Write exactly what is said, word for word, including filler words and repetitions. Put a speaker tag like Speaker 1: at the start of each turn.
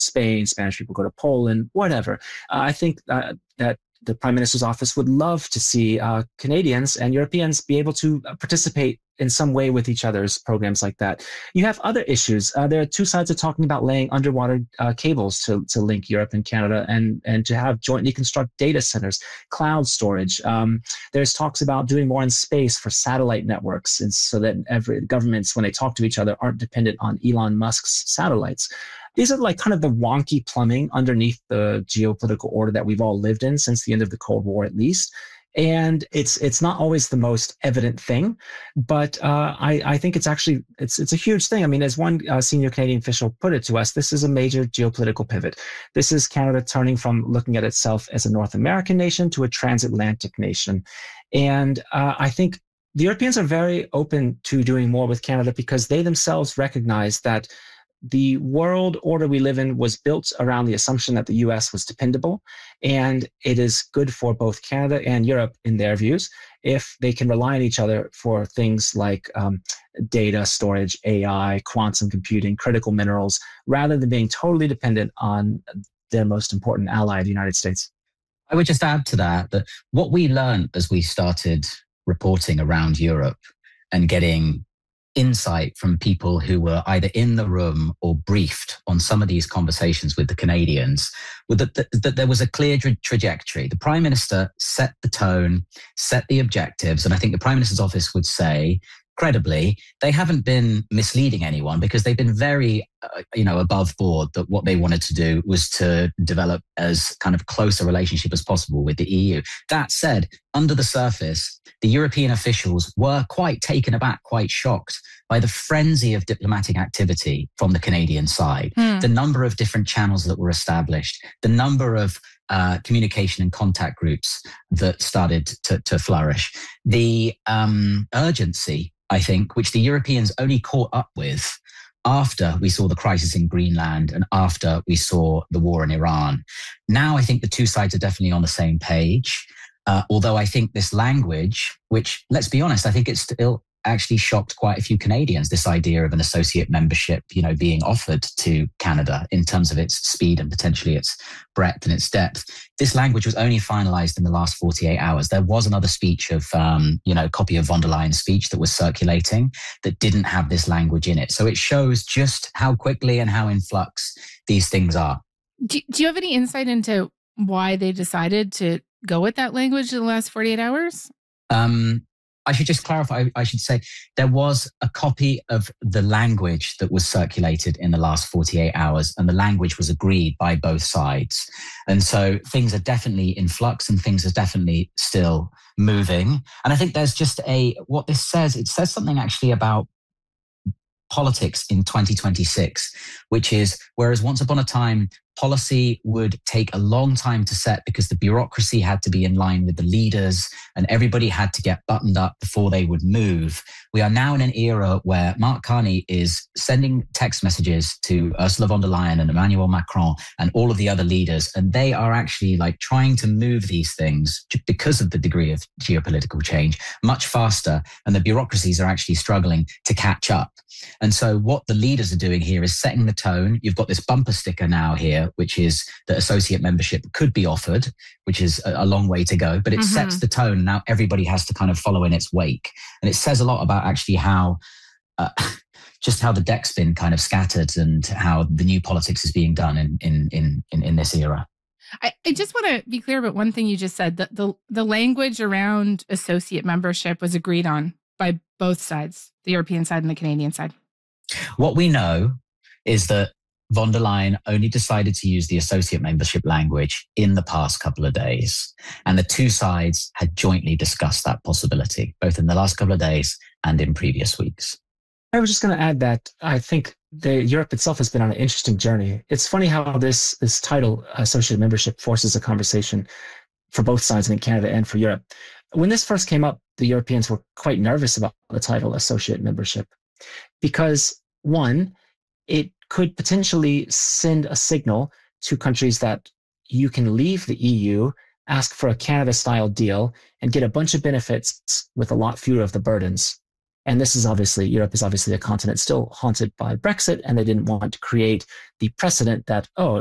Speaker 1: Spain, Spanish people go to Poland, whatever. Uh, I think uh, that the Prime Minister's office would love to see uh, Canadians and Europeans be able to participate in some way with each other's programs like that. You have other issues. Uh, there are two sides of talking about laying underwater uh, cables to, to link Europe and Canada and, and to have jointly construct data centers, cloud storage. Um, there's talks about doing more in space for satellite networks, and so that every governments, when they talk to each other, aren't dependent on Elon Musk's satellites. These are like kind of the wonky plumbing underneath the geopolitical order that we've all lived in since the end of the Cold War, at least. And it's it's not always the most evident thing, but uh, I, I think it's actually it's it's a huge thing. I mean, as one uh, senior Canadian official put it to us, this is a major geopolitical pivot. This is Canada turning from looking at itself as a North American nation to a transatlantic nation. And uh, I think the Europeans are very open to doing more with Canada because they themselves recognize that the world order we live in was built around the assumption that the U S was dependable, and it is good for both Canada and Europe, in their views, if they can rely on each other for things like um, data storage, A I, quantum computing, critical minerals, rather than being totally dependent on their most important ally, the United States.
Speaker 2: I would just add to that that what we learned as we started reporting around Europe and getting insight from people who were either in the room or briefed on some of these conversations with the Canadians, was that, that, that there was a clear tra- trajectory. The Prime Minister set the tone, set the objectives, and I think the Prime Minister's office would say, credibly, they haven't been misleading anyone because they've been very, uh, you know, above board that what they wanted to do was to develop as kind of close a relationship as possible with the E U. That said, under the surface, the European officials were quite taken aback, quite shocked by the frenzy of diplomatic activity from the Canadian side, hmm. the number of different channels that were established, the number of uh, communication and contact groups that started to, to flourish, the um, urgency, I think, which the Europeans only caught up with after we saw the crisis in Greenland and after we saw the war in Iran. Now I think the two sides are definitely on the same page. Uh, although I think this language, which, let's be honest, I think it's still actually shocked quite a few Canadians, this idea of an associate membership, you know, being offered to Canada in terms of its speed and potentially its breadth and its depth. This language was only finalized in the last forty-eight hours. There was another speech of, um, you know, copy of von der Leyen's speech that was circulating that didn't have this language in it. So it shows just how quickly and how in flux these things are.
Speaker 3: Do, do you have any insight into why they decided to go with that language in the last forty-eight hours?
Speaker 2: Um, I should just clarify, I should say there was a copy of the language that was circulated in the last forty-eight hours, and the language was agreed by both sides. And so things are definitely in flux and things are definitely still moving. And I think there's just a, what this says, it says something actually about politics in twenty twenty-six, which is, whereas once upon a time, policy would take a long time to set because the bureaucracy had to be in line with the leaders and everybody had to get buttoned up before they would move. We are now in an era where Mark Carney is sending text messages to Ursula von der Leyen and Emmanuel Macron and all of the other leaders, and they are actually like trying to move these things because of the degree of geopolitical change much faster, and the bureaucracies are actually struggling to catch up. And so what the leaders are doing here is setting the tone. You've got this bumper sticker now here, which is that associate membership could be offered, which is a, a long way to go, but it mm-hmm. sets the tone. Now everybody has to kind of follow in its wake. And it says a lot about actually how, uh, just how the deck's been kind of scattered and how the new politics is being done in, in, in, in, in this era.
Speaker 3: I, I just want to be clear about one thing you just said, that the, the language around associate membership was agreed on by both sides, the European side and the Canadian side.
Speaker 2: What we know is that von der Leyen only decided to use the associate membership language in the past couple of days. And the two sides had jointly discussed that possibility, both in the last couple of days and in previous weeks.
Speaker 1: I was just going to add that I think the Europe itself has been on an interesting journey. It's funny how this, this title, associate membership, forces a conversation for both sides, in Canada and for Europe. When this first came up, the Europeans were quite nervous about the title associate membership because, one, it could potentially send a signal to countries that you can leave the E U, ask for a Canada-style deal, and get a bunch of benefits with a lot fewer of the burdens. And this is obviously, Europe is obviously a continent still haunted by Brexit, and they didn't want to create the precedent that, oh,